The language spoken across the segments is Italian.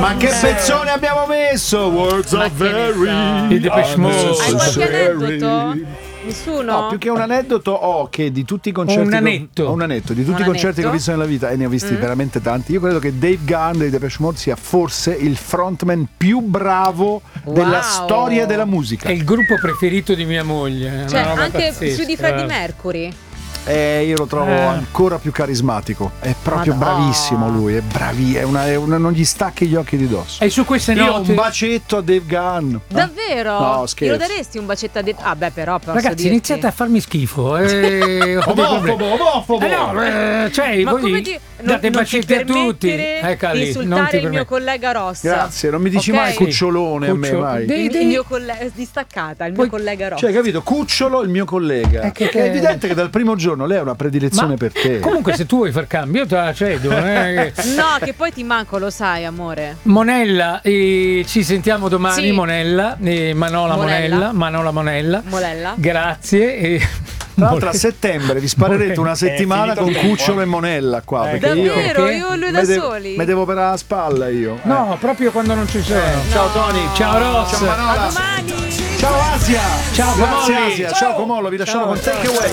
Ma che pezzone abbiamo messo? Words of Very. I Depeche Mode. Hai qualche aneddoto? Nessuno? No, più che un aneddoto ho che di tutti i concerti Un anetto. di tutti i concerti che ho visto nella vita, e ne ho visti veramente tanti, io credo che Dave Gunn dei Depeche Mode sia forse il frontman più bravo della storia della musica. È il gruppo preferito di mia moglie. Cioè, anche più di Freddie Mercury. Io lo trovo ancora più carismatico. È proprio bravissimo lui. È non gli stacchi gli occhi di dosso. E su queste note un bacetto a Dave Gunn. Davvero? No, scherzo. Lo daresti un bacetto a Dave? Ah, beh, però posso ragazzi, dirti. iniziate a farmi schifo. Omofobo. Cioè, Ma voi come ti date non ti bacetti a tutti. permettere di insultare il mio collega Ross? Grazie, non mi dici mai cucciolone a me, mai. Il mio collega distaccata, il mio collega Ross. Cioè, capito? Cucciolo, il mio collega. È evidente che dal primo giorno lei ha una predilezione per te. Comunque, se tu vuoi far cambio, te la cedo. No, che poi ti manco, lo sai, amore. Monella, ci sentiamo domani. Sì. Monella, Manola Monella. Grazie. Tra l'altro a settembre vi sparerete una settimana con Cucciolo e Monella qua. Perché davvero? Io e lui da soli? Mi devo per la spalla io. No, proprio quando non ci sono. Ciao Tony. Ciao Ross. Ciao Manola. A domani. Ciao Asia. Ciao Grazie Comolli. Asia. Ciao Comollo, vi lasciamo con Take Away.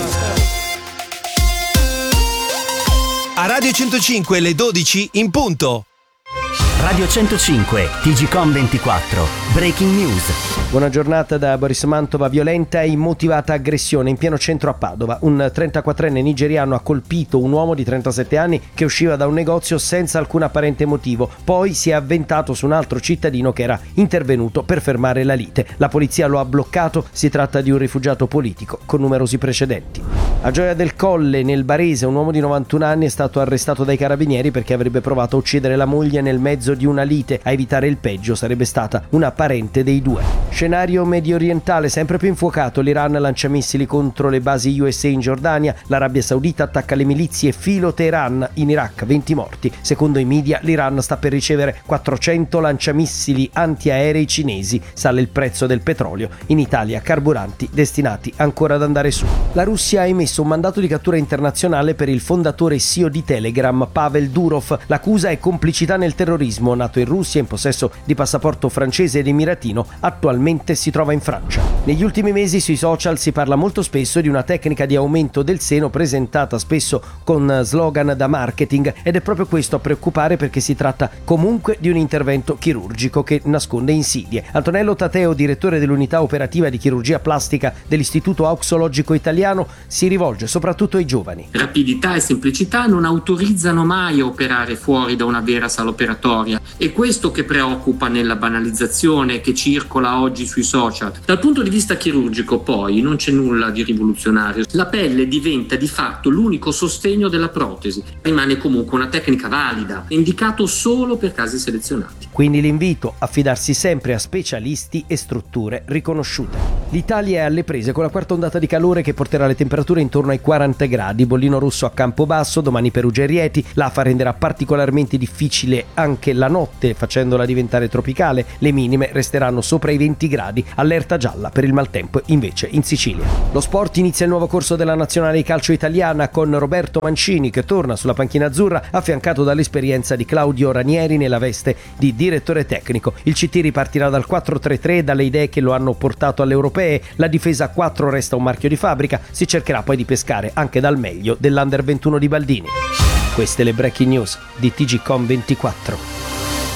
A Radio 105 le 12 in punto. Radio 105, TGcom 24, Breaking News. Buona giornata da Boris Mantova. Violenta e immotivata aggressione in pieno centro a Padova. Un 34enne nigeriano ha colpito un uomo di 37 anni che usciva da un negozio senza alcun apparente motivo. Poi si è avventato su un altro cittadino che era intervenuto per fermare la lite. La polizia lo ha bloccato. Si tratta di un rifugiato politico con numerosi precedenti. A Gioia del Colle, nel Barese, un uomo di 91 anni è stato arrestato dai carabinieri perché avrebbe provato a uccidere la moglie nel mezzo di una lite. A evitare il peggio sarebbe stata una parente dei due. Scenario medio orientale sempre più infuocato. L'Iran lancia missili contro le basi USA in Giordania. L'Arabia Saudita attacca le milizie filo Teheran in Iraq, 20 morti. Secondo i media l'Iran sta per ricevere 400 lanciamissili antiaerei cinesi. Sale il prezzo del petrolio. In Italia carburanti destinati ancora ad andare su. La Russia ha emesso un mandato di cattura internazionale per il fondatore CEO di Telegram, Pavel Durov. L'accusa è complicità nel terrorismo. Nato in Russia, in possesso di passaporto francese ed emiratino, attualmente si trova in Francia. Negli ultimi mesi sui social si parla molto spesso di una tecnica di aumento del seno presentata spesso con slogan da marketing, ed è proprio questo a preoccupare, perché si tratta comunque di un intervento chirurgico che nasconde insidie. Antonello Tateo, direttore dell'unità operativa di chirurgia plastica dell'Istituto Auxologico Italiano, si rivolge soprattutto ai giovani. Rapidità e semplicità non autorizzano mai a operare fuori da una vera sala operatoria. È questo che preoccupa nella banalizzazione che circola oggi sui social. Dal punto di vista chirurgico, poi, non c'è nulla di rivoluzionario. La pelle diventa di fatto l'unico sostegno della protesi. Rimane comunque una tecnica valida, indicato solo per casi selezionati. Quindi l'invito a fidarsi sempre a specialisti e strutture riconosciute. L'Italia è alle prese con la quarta ondata di calore che porterà le temperature intorno ai 40 gradi. Bollino rosso a Campobasso, domani Perugia e Rieti. L'AFA renderà particolarmente difficile anche la notte, facendola diventare tropicale. Le minime resteranno sopra i 20 gradi. Allerta gialla per il maltempo invece in Sicilia. Lo sport: inizia il nuovo corso della nazionale di calcio italiana con Roberto Mancini che torna sulla panchina azzurra, affiancato dall'esperienza di Claudio Ranieri nella veste di direttore tecnico. Il CT ripartirà dal 4-3-3, dalle idee che lo hanno portato alle europee. La difesa a 4 resta un marchio di fabbrica. Si cercherà poi di pescare anche dal meglio dell'Under 21 di Baldini. Queste le breaking news di TGcom 24.